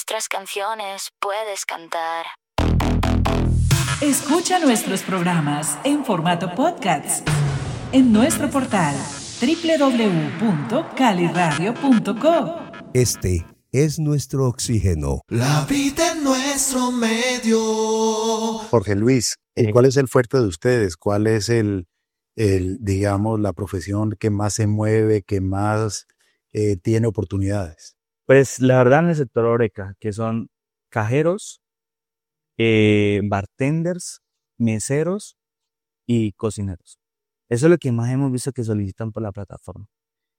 nuestras canciones puedes cantar. Escucha nuestros programas en formato podcast en nuestro portal www.caliradio.co. Este es nuestro oxígeno. La vida en nuestro medio. Jorge Luis, ¿cuál es el fuerte de ustedes? ¿Cuál es digamos, la profesión que más se mueve, que más tiene oportunidades? Pues la verdad en el sector Horeca, que son cajeros, bartenders, meseros y cocineros. Eso es lo que más hemos visto que solicitan por la plataforma.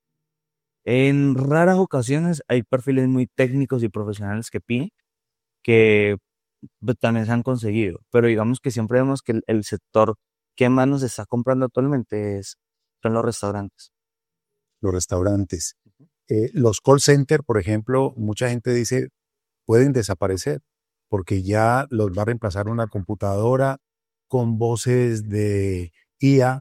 En raras ocasiones hay perfiles muy técnicos y profesionales que piden, que también se han conseguido, pero digamos que siempre vemos que el sector que más nos está comprando actualmente son los restaurantes. Los restaurantes. Los call center, por ejemplo, mucha gente dice, pueden desaparecer porque ya los va a reemplazar una computadora con voces de IA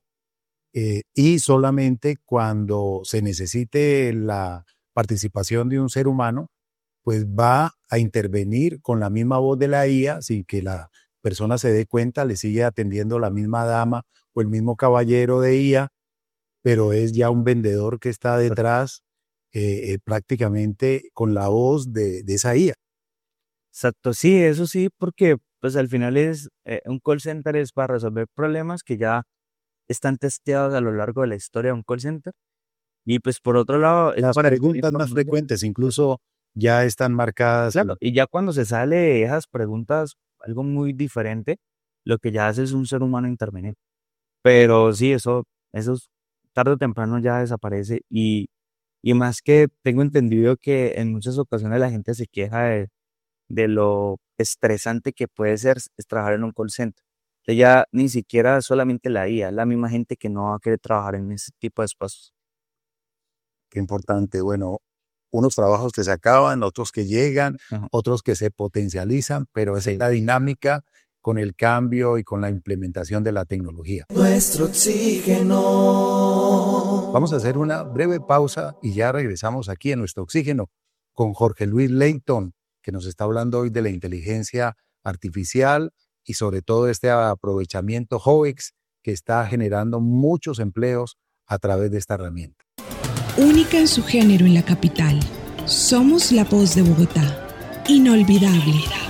y solamente cuando se necesite la participación de un ser humano, pues va a intervenir con la misma voz de la IA sin que la persona se dé cuenta, le sigue atendiendo la misma dama o el mismo caballero de IA, pero es ya un vendedor que está detrás prácticamente con la voz de esa IA. Exacto, sí, eso sí, porque pues al final un call center es para resolver problemas que ya están testeados a lo largo de la historia de un call center. Y pues por otro lado... Las preguntas más frecuentes incluso ya están marcadas. Claro, y ya cuando se sale de esas preguntas, algo muy diferente, lo que ya hace es un ser humano intervenir. Pero sí, eso tarde o temprano ya desaparece y más que tengo entendido que en muchas ocasiones la gente se queja de lo estresante que puede ser trabajar en un call center. Ya ni siquiera solamente la IA, la misma gente que no va a querer trabajar en ese tipo de espacios. Qué importante. Bueno, unos trabajos que se acaban, otros que llegan, otros que se potencializan, pero esa es la dinámica con el cambio y con la implementación de la tecnología. Nuestro oxígeno. Vamos a hacer una breve pausa y ya regresamos aquí en Nuestro Oxígeno con Jorge Luis Leighton, que nos está hablando hoy de la inteligencia artificial y sobre todo este aprovechamiento JOVEX que está generando muchos empleos a través de esta herramienta. Única en su género en la capital. Somos la voz de Bogotá. Inolvidable.